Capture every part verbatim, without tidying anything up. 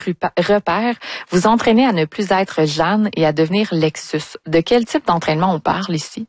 repères, vous entraînez à ne plus être Jeanne et à devenir Lexus. De quel type d'entraînement on parle ici?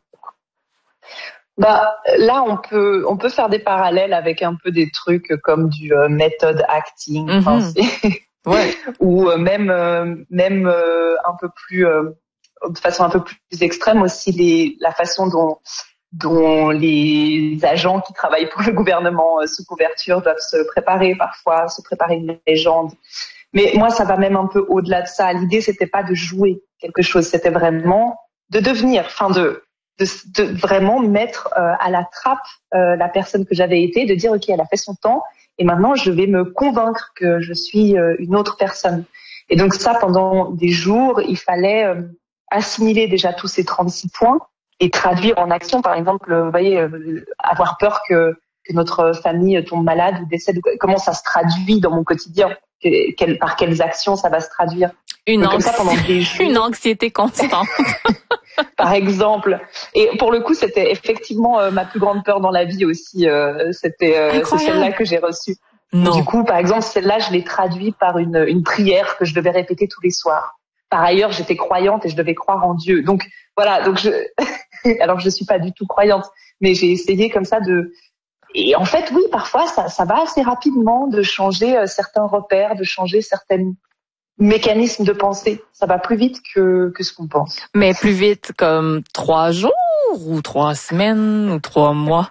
Bah là, on peut on peut faire des parallèles avec un peu des trucs comme du euh, method acting, Mm-hmm. enfin, ouais. ou euh, même euh, même euh, un peu plus euh, de façon un peu plus extrême aussi les la façon dont dont les agents qui travaillent pour le gouvernement euh, sous couverture doivent se préparer parfois, se préparer une légende. Mais moi, ça va même un peu au-delà de ça. L'idée, c'était pas de jouer quelque chose, c'était vraiment de devenir, enfin de De, de vraiment mettre euh, à la trappe euh, la personne que j'avais été, de dire ok, elle a fait son temps et maintenant je vais me convaincre que je suis euh, une autre personne. Et donc ça, pendant des jours, il fallait euh, assimiler déjà tous ces trente-six points et traduire en action. Par exemple, vous voyez, euh, avoir peur que, que notre famille tombe malade ou décède, comment ça se traduit dans mon quotidien, que, quel, par quelles actions ça va se traduire. Une, anxi- ça pendant des jours. Une anxiété constante. Par exemple. Et pour le coup, c'était effectivement euh, ma plus grande peur dans la vie aussi. Euh, c'était euh, c'est celle-là que j'ai reçue. Non. Du coup, par exemple, celle-là, je l'ai traduite par une, une prière que je devais répéter tous les soirs. Par ailleurs, j'étais croyante et je devais croire en Dieu. Donc voilà. Donc je, alors je suis pas du tout croyante, mais j'ai essayé comme ça de. Et en fait, oui, parfois, ça, ça va assez rapidement de changer euh, certains repères, de changer certaines mécanismes de pensée. Ça va plus vite que, que ce qu'on pense. Mais plus vite comme trois jours ou trois semaines ou trois mois?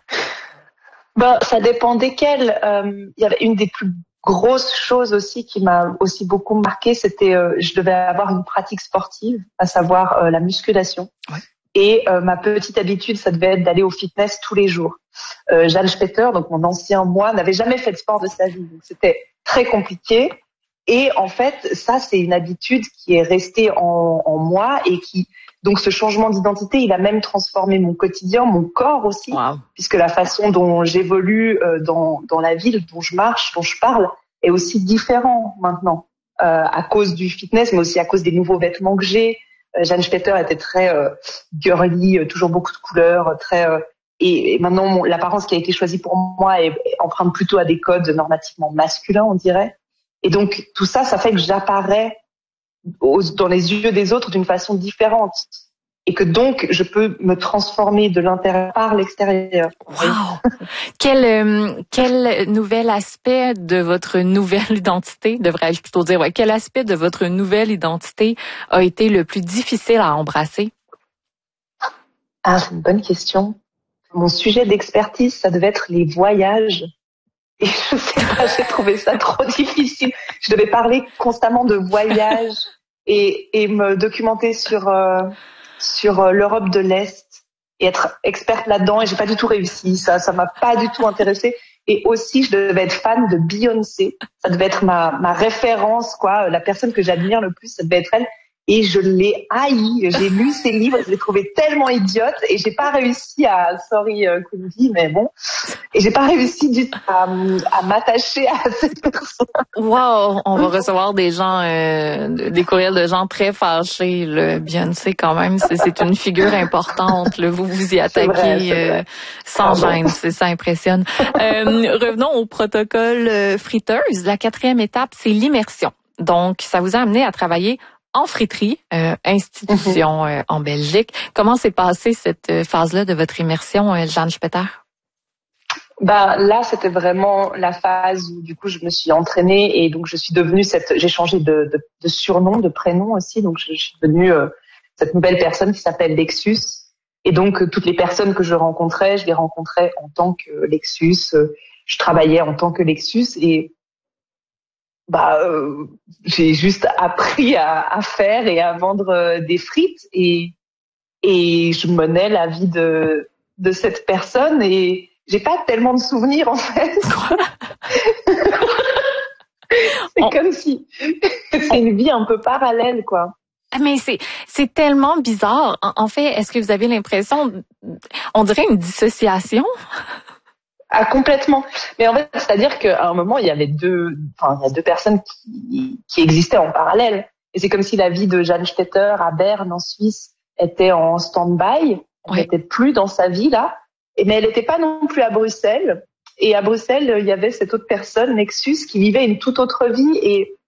Ben, ça dépend desquels. Euh, il y avait une des plus grosses choses aussi qui m'a aussi beaucoup marqué, c'était euh, je devais avoir une pratique sportive, à savoir euh, la musculation. Ouais. Et euh, ma petite habitude, ça devait être d'aller au fitness tous les jours. Euh, Jeanne Spetter, donc mon ancien moi, n'avait jamais fait de sport de sa vie. Donc c'était très compliqué. Et en fait, ça, c'est une habitude qui est restée en, en moi et qui, donc ce changement d'identité, il a même transformé mon quotidien, mon corps aussi, wow. Puisque la façon dont j'évolue euh, dans, dans la ville, dont je marche, dont je parle, est aussi différent maintenant, euh, à cause du fitness, mais aussi à cause des nouveaux vêtements que j'ai. Euh, Jeanne Spetter était très euh, girly, euh, toujours beaucoup de couleurs, très... Euh, et, et maintenant, mon, l'apparence qui a été choisie pour moi est, est emprunte plutôt à des codes normativement masculins, on dirait. Et donc, tout ça, ça fait que j'apparais aux, dans les yeux des autres d'une façon différente. Et que donc, je peux me transformer de l'intérieur par l'extérieur. Wow! Quel, euh, quel nouvel aspect de votre nouvelle identité, devrais-je plutôt dire, ouais, quel aspect de votre nouvelle identité a été le plus difficile à embrasser? Ah, c'est une bonne question. Mon sujet d'expertise, ça devait être les voyages. Et je sais pas, j'ai trouvé ça trop difficile. Je devais parler constamment de voyage et, et me documenter sur euh, sur l'Europe de l'Est et être experte là-dedans. Et j'ai pas du tout réussi. Ça, ça m'a pas du tout intéressée. Et aussi, je devais être fan de Beyoncé. Ça devait être ma ma référence, quoi. La personne que j'admire le plus, ça devait être elle. Et je l'ai haï. J'ai lu ses livres, je l'ai trouvé tellement idiote et j'ai pas réussi à, sorry Kunvi, mais bon, et j'ai pas réussi du tout à, à m'attacher à cette personne. Wow, on va recevoir des gens, euh, des courriels de gens très fâchés. Le Beyoncé, quand même, c'est, c'est une figure importante. Là, vous vous y attaquez vrai, c'est euh, sans Pardon. gêne, c'est ça impressionne. Euh, revenons au protocole euh, friteuse. La quatrième étape, c'est l'immersion. Donc, ça vous a amené à travailler en friterie, euh, institution euh, en Belgique. Comment s'est passée cette phase-là de votre immersion, euh, Jeanne Spetter? Bah là, c'était vraiment la phase où du coup je me suis entraînée et donc je suis devenue cette. J'ai changé de, de, de surnom, de prénom aussi, donc je, je suis devenue euh, cette nouvelle personne qui s'appelle Lexus. Et donc euh, toutes les personnes que je rencontrais, je les rencontrais en tant que Lexus. Euh, je travaillais en tant que Lexus et bah euh, j'ai juste appris à, à faire et à vendre euh, des frites et et je menais la vie de de cette personne et j'ai pas tellement de souvenirs en fait. C'est on... comme si c'est une vie un peu parallèle quoi. Mais c'est c'est tellement bizarre. En, en fait, est-ce que vous avez l'impression, on dirait une dissociation? Ah, complètement. Mais en fait, c'est-à-dire qu'à un moment, il y avait deux, enfin, il y a deux personnes qui, qui existaient en parallèle. Et c'est comme si la vie de Jeanne Spetter à Berne, en Suisse, était en stand-by. Elle n'était oui. plus dans sa vie, là. Et, mais elle n'était pas non plus à Bruxelles. Et à Bruxelles, il y avait cette autre personne, Nexus, qui vivait une toute autre vie. Et